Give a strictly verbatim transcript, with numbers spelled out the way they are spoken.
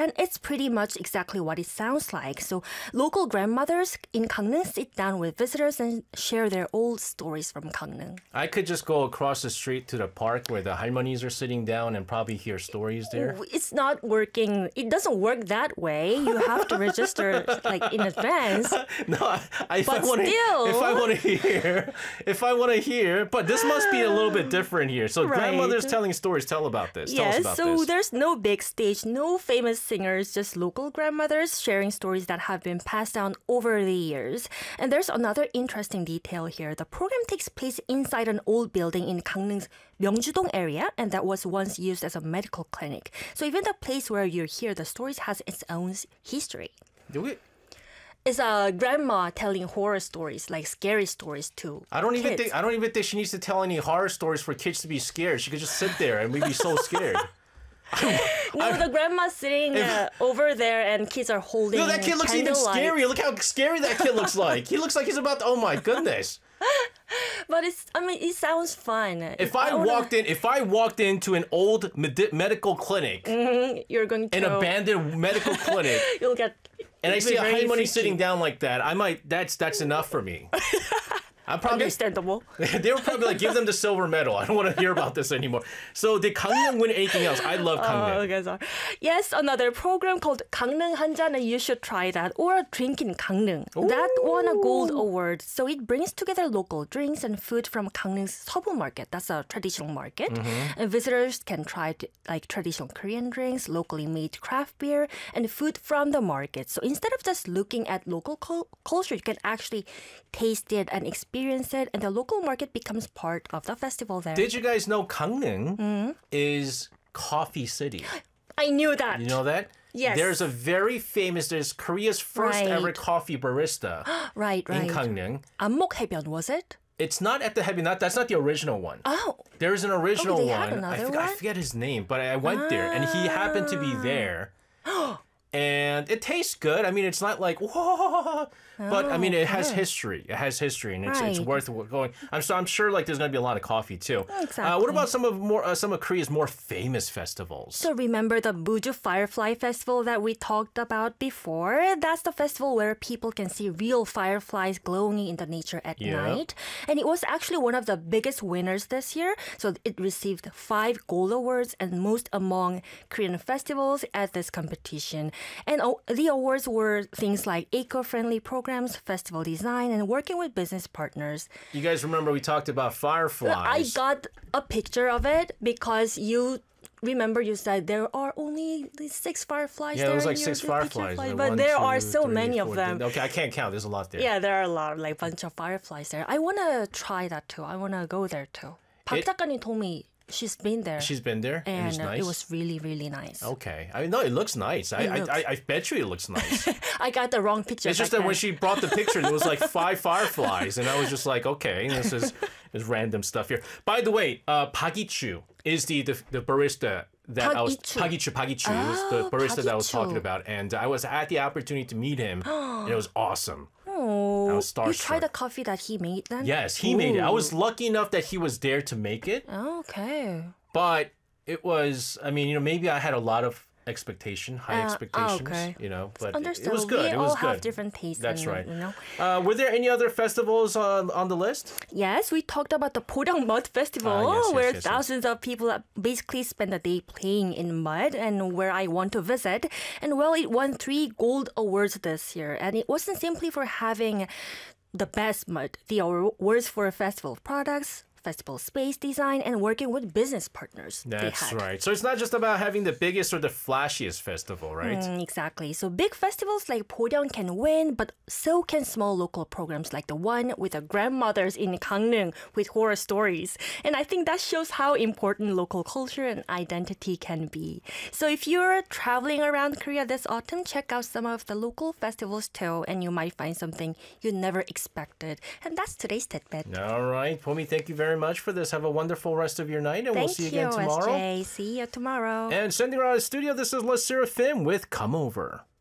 and it's pretty much exactly what it sounds like. So local grandmothers in Gangneung sit down with visitors and share their old stories from Gangneung. I could just go across the street to the park where the 할머니es are sitting down and probably hear stories there. It's not working. It doesn't work that way. You have to register like in advance. No, I, I, if But I wanna, still. if I want to hear, if I want to hear, but this must be a little bit different here. So Right. grandmothers telling stories. Tell about this. Tell us Yes, about so this. there's no big stage, no famous singers, just local grandmothers sharing stories that have been passed down over the years. And there's another interesting detail here. The program takes place inside an old building in Gangneung's Myeongju-dong area, and that was once used as a medical clinic. So even the place where you hear the stories has its own history. Do we? It's a grandma telling horror stories, like scary stories to I don't even kids. think I don't even think she needs to tell any horror stories for kids to be scared. She could just sit there and we'd be so scared. No, the grandma's sitting If- uh, over there and kids are holding No, that kid looks even candlelight. scary. Look how scary that kid looks like. He looks like he's about to, oh my goodness. But it's, I mean, it sounds fun. If I wanna- walked in, if I walked into an old med- medical clinic, you're going to an abandoned medical clinic, you'll get and I see a very 할머니 freaky. sitting down like that, I might, that's that's enough for me. I'm probably, Understandable. they were probably like, give them the silver medal. I don't want to hear about this anymore. So did Gangneung win anything else? I love Oh, Gangneung. okay, sorry. Yes, another program called Gangneung 한잔, and you should try that. Or a drink in Gangneung. That won a gold award. So it brings together local drinks and food from Gangneung's Seobu market. That's a traditional market. Mm-hmm. And visitors can try to, like traditional Korean drinks, locally made craft beer, and food from the market. So instead of just looking at local cul- culture, you can actually taste it and experience it. And the local market becomes part of the festival there. Did you guys know Gangneung Mm-hmm. is Coffee City? I knew that. You know that? Yes. There's a very famous, there's Korea's first Right. ever coffee barista Right, right. in Gangneung. 안목해변, was it? It's not at the heavy, not that's not the original one. Oh, There's an original they one. had another I, forget, I one? forget his name, but I went there and he happened to be there. And it tastes good. I mean, it's not like whoa, but I mean, it has history. It has history, and it's it's Right. worth going. I'm so I'm sure like there's gonna be a lot of coffee too. Uh, Exactly. what about some of more uh, some of Korea's more famous festivals? so remember the Buju Firefly Festival that we talked about before? That's the festival where people can see real fireflies glowing in the nature at Yeah. night. And it was actually one of the biggest winners this year. So it received five gold awards and most among Korean festivals at this competition. And oh, the awards were things like eco-friendly programs, festival design, and working with business partners. You guys remember we talked about I fireflies? got a picture of it because you remember you said there are only these six fireflies Yeah, there. there was like and you six took pictures fireflies. of- Like, But one, there two, are so three, many four, of them. Okay, I can't count. There's a lot there. Yeah, there are a lot, like bunch of fireflies there. I want to try that too. I want to go there too. 박 It- 작가님 told me she's been there. She's been there, and, and it's uh, nice. it was really, really nice. Okay, I mean, no, it looks nice. I, It I, looks- I, I bet you it looks nice. I got the wrong picture. It's just back that when then. she brought the picture, there was like five fireflies, and I was just like, okay, this is is random stuff here. By the way, uh, Park Ichu is the, the the barista that Park I was Ichu. Park Ichu Park Ichu is the Oh, barista Park that I was Ichu. talking about, and I was at the opportunity to meet him, and it was awesome. Oh, I was you starstruck. tried the coffee that he made then? Yes, he made it. I was Ooh. lucky enough that he was there to make it, Okay. but it was. I mean, you know, maybe I had a lot of expectation, high Uh, expectations. okay. You know, but it, it Understandable. was good. We it was all good. have different tastes. That's and, right. You know. Uh, were there any other festivals on on the list? Yes, we talked about the Podang Mud Festival, Ah, yes, yes, where yes, yes. thousands of people basically spend the day playing in mud, and where I want to visit. And well, it won three gold awards this year, and it wasn't simply for having the best mud. The awards for festival products, festival space design, and working with business partners. they That's had. right. So it's not just about having the biggest or the flashiest festival, right? Mm, exactly. So big festivals like Podang can win, but so can small local programs like the one with the grandmothers in Gangneung with horror stories. And I think that shows how important local culture and identity can be. So if you're traveling around Korea this autumn, check out some of the local festivals too, and you might find something you never expected. And that's today's tidbit. All right. Pomi, thank you very much for this. Have a wonderful rest of your night, and Thank we'll see you you, again tomorrow. S J. See you tomorrow. And sending her out of the studio, this is La Seraphim with Come Over.